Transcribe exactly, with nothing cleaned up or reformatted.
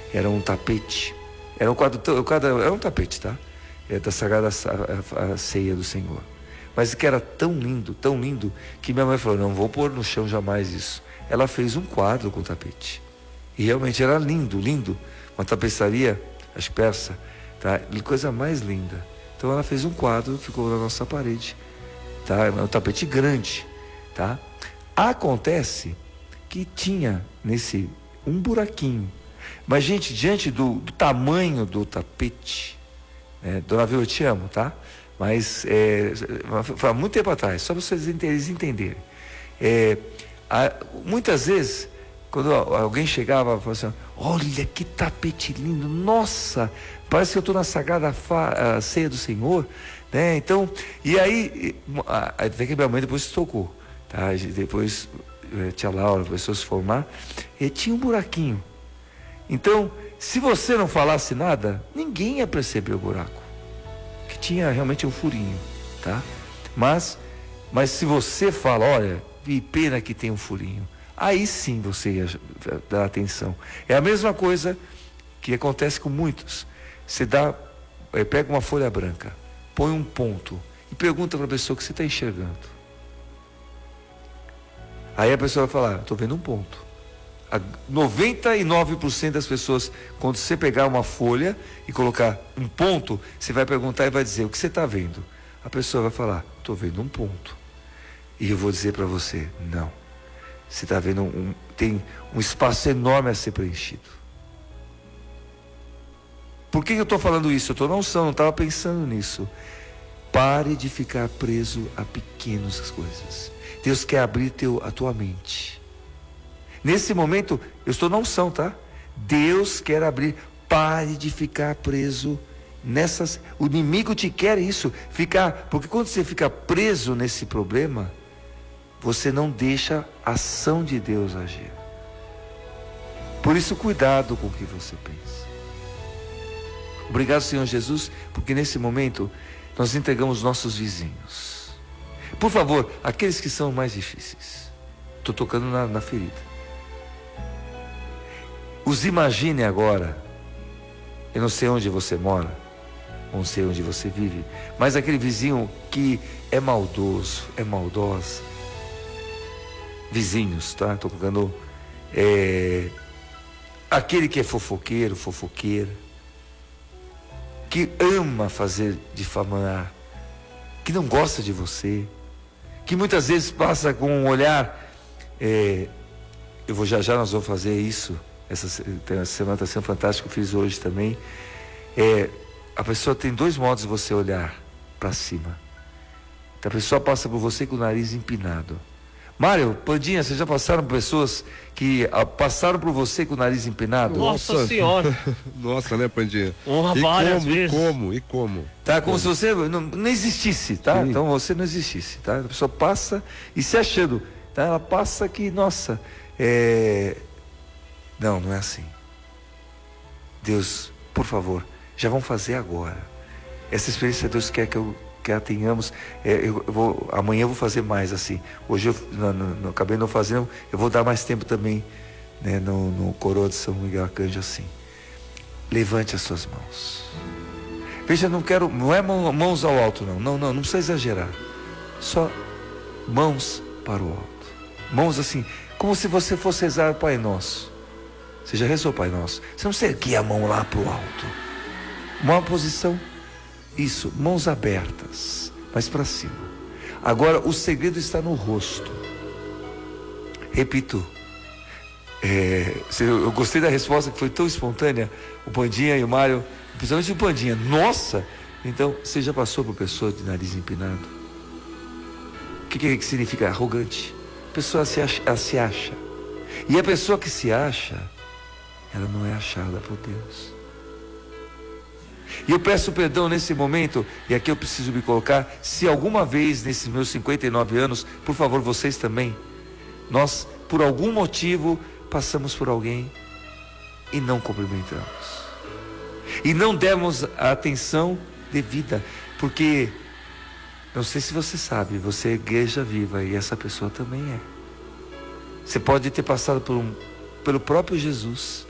Era um tapete. Era um quadro, quadro era um tapete, tá? É da Sagrada a, a Ceia do Senhor. Mas que era tão lindo, tão lindo, que minha mãe falou, não vou pôr no chão jamais isso. Ela fez um quadro com o tapete. E realmente era lindo, lindo. Uma tapeçaria, as persa, tá? Coisa mais linda. Então ela fez um quadro, ficou na nossa parede, tá? Um tapete grande, tá? Acontece que tinha nesse um buraquinho. Mas, gente, diante do, do tamanho do tapete, né? Dona Vilma, eu te amo, tá? Mas é, foi há muito tempo atrás, só para vocês entenderem. É, há, muitas vezes, quando alguém chegava e falava assim, olha que tapete lindo, nossa, parece que eu estou na Sagrada fa, Ceia do Senhor, né? Então, e aí, até que minha mãe depois se tocou, tá? Depois, tia Laura, começou a se formar, e tinha um buraquinho. Então, se você não falasse nada, ninguém ia perceber o buraco, que tinha realmente um furinho, tá? Mas, mas se você fala, olha, que pena que tem um furinho, aí sim você ia dar atenção. É a mesma coisa que acontece com muitos. Você dá, pega uma folha branca, põe um ponto e pergunta para a pessoa o que você está enxergando. Aí a pessoa vai falar, estou vendo um ponto. noventa e nove por cento das pessoas, quando você pegar uma folha e colocar um ponto, você vai perguntar e vai dizer, o que você está vendo? A pessoa vai falar, estou vendo um ponto. E eu vou dizer para você, não. Você está vendo, um, tem um espaço enorme a ser preenchido. Por que eu estou falando isso? Eu estou na unção, não estava pensando nisso. Pare de ficar preso a pequenas coisas. Deus quer abrir teu, a tua mente. Nesse momento, eu estou na unção, tá? Deus quer abrir. Pare de ficar preso nessas... O inimigo te quer isso. Ficar... Porque quando você fica preso nesse problema, você não deixa a ação de Deus agir. Por isso, cuidado com o que você pensa. Obrigado, Senhor Jesus, porque nesse momento nós entregamos nossos vizinhos. Por favor, aqueles que são mais difíceis. Estou tocando na, na ferida. Os imagine agora. Eu não sei onde você mora, não sei onde você vive, mas aquele vizinho que é maldoso, é maldosa. Vizinhos, tá? Estou colocando é, aquele que é fofoqueiro, fofoqueira, que ama fazer difamar, que não gosta de você, que muitas vezes passa com um olhar, é, eu vou já já nós vamos fazer isso, essa semana está sendo fantástico, eu fiz hoje também, é, a pessoa tem dois modos de você olhar para cima, a pessoa passa por você com o nariz empinado. Mário, Pandinha, vocês já passaram por pessoas que ah, passaram por você com o nariz empinado? Nossa, Nossa senhora. Nossa, né, Pandinha? Honra várias vezes. E como, e como? Tá, como se você não, não existisse, tá? Sim. Então você não existisse, tá? A pessoa passa e se achando, tá? Ela passa que, nossa, é... Não, não é assim. Deus, por favor, já vão fazer agora. Essa experiência Deus quer que eu que a tenhamos, é, eu, eu vou, amanhã eu vou fazer mais assim, hoje eu não, não, não, acabei não fazendo, eu vou dar mais tempo também, né, no, no Coroa de São Miguel Arcanjo assim, levante as suas mãos, veja, não quero, não é mão, mãos ao alto não, não, não, não precisa exagerar, só mãos para o alto, mãos assim, como se você fosse rezar o Pai Nosso, você já rezou o Pai Nosso, você não precisa erguer a mão lá para o alto, uma posição. Isso, mãos abertas, mas para cima. Agora, o segredo está no rosto. Repito, é, eu gostei da resposta que foi tão espontânea. O Pandinha e o Mário, principalmente o Pandinha. Nossa! Então, você já passou por pessoa de nariz empinado? O que, que significa arrogante? A pessoa se acha, ela se acha. E a pessoa que se acha, ela não é achada por Deus. E eu peço perdão nesse momento, e aqui eu preciso me colocar, se alguma vez nesses meus cinquenta e nove anos, por favor, vocês também, nós, por algum motivo, passamos por alguém e não cumprimentamos. E não demos a atenção devida, porque, não sei se você sabe, você é igreja viva e essa pessoa também é. Você pode ter passado por um, pelo próprio Jesus,